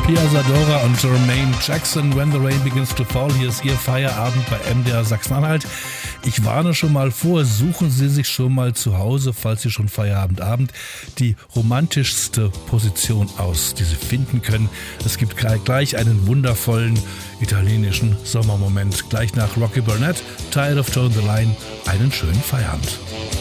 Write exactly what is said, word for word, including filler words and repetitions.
Pia Zadora und Jermaine Jackson, When the Rain Begins to Fall. Hier ist Ihr Feierabend bei M D R Sachsen-Anhalt. Ich warne schon mal vor, suchen Sie sich schon mal zu Hause, falls Sie schon Feierabendabend, die romantischste Position aus, die Sie finden können. Es gibt gleich einen wundervollen italienischen Sommermoment. Gleich nach Rocky Burnett, Tired of Towing the Line, einen schönen Feierabend.